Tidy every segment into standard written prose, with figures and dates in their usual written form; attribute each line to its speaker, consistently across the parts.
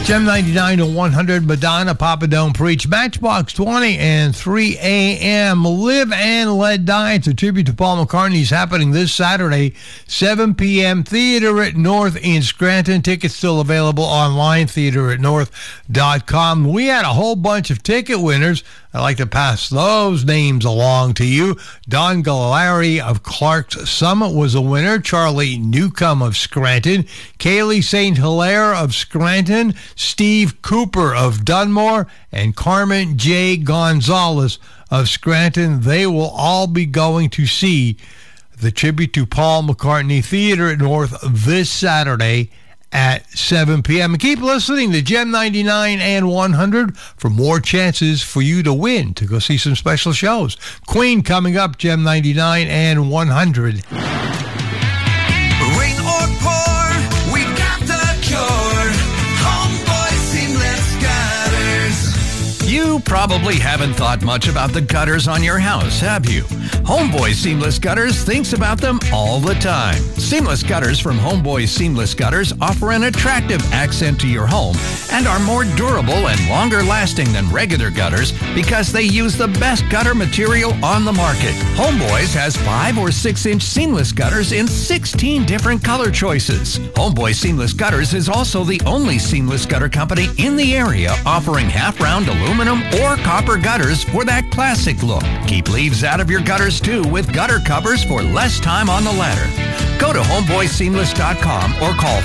Speaker 1: Gem 99 to 100, Madonna, Papa Don't Preach, Matchbox 20, and 3 a.m. Live and Let Die. It's a tribute to Paul McCartney. It's happening this Saturday, 7 p.m. Theater at North in Scranton. Tickets still available online, theateratnorth.com. We had a whole bunch of ticket winners. I'd like to pass those names along to you. Don Galleri of Clark's Summit was a winner. Charlie Newcomb of Scranton. Kaylee St. Hilaire of Scranton. Steve Cooper of Dunmore. And Carmen J. Gonzalez of Scranton. They will all be going to see the tribute to Paul McCartney Theater at North this Saturday at 7 p.m. And keep listening to Gem 99 and 100 for more chances for you to win, to go see some special shows. Queen coming up, Gem 99 and 100.
Speaker 2: Rain or pour, we got the cure. Homeboy Seamless Gutters.
Speaker 3: You probably haven't thought much about the gutters on your house, have you? Homeboy Seamless Gutters thinks about them all the time. Seamless Gutters from Homeboy Seamless Gutters offer an attractive accent to your home and are more durable and longer lasting than regular gutters because they use the best gutter material on the market. Homeboys has 5 or 6 inch seamless gutters in 16 different color choices. Homeboy Seamless Gutters is also the only seamless gutter company in the area offering half-round aluminum or copper gutters for that classic look. Keep leaves out of your gutters too with gutter covers for less time on the ladder. Go to homeboyseamless.com or call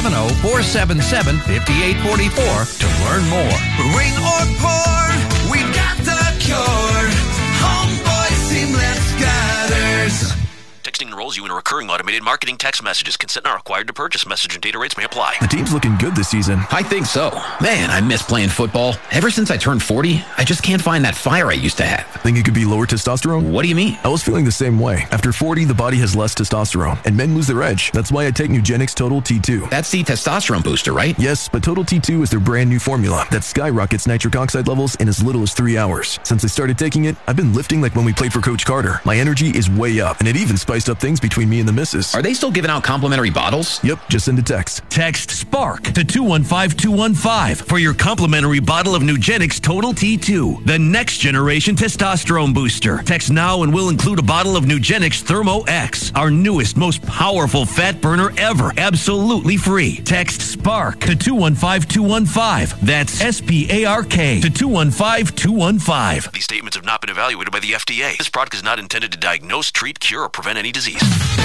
Speaker 3: 570-477-5844 to learn more.
Speaker 2: Rain or pour, we got the cure. Homeboy Seamless Gutters.
Speaker 4: Texting enrolls you in recurring automated marketing text messages. Consent not required to purchase. Message and data rates may apply.
Speaker 5: The team's looking good this season.
Speaker 6: I think so. Man, I miss playing football. Ever since I turned 40, I just can't find that fire I used to have.
Speaker 5: Think it could be lower testosterone?
Speaker 6: What do you mean?
Speaker 5: I was feeling the same way. After 40, the body has less testosterone, and men lose their edge. That's why I take Nugenix Total T2.
Speaker 6: That's the testosterone booster, right?
Speaker 5: Yes, but Total T2 is their brand new formula that skyrockets nitric oxide levels in as little as 3 hours. Since I started taking it, I've been lifting like when we played for Coach Carter. My energy is way up, and it even spiced up things between me and the missus.
Speaker 6: Are they still giving out complimentary bottles?
Speaker 5: Yep, just send a text.
Speaker 7: Text SPARK to 215-215 for your complimentary bottle of Nugenix Total T2, the next generation testosterone booster. Text now and we'll include a bottle of Nugenix Thermo X, our newest, most powerful fat burner ever, absolutely free. Text SPARK to 215-215. That's SPARK to 215-215.
Speaker 4: These statements have not been evaluated by the FDA. This product is not intended to diagnose, treat, cure, or prevent any disease.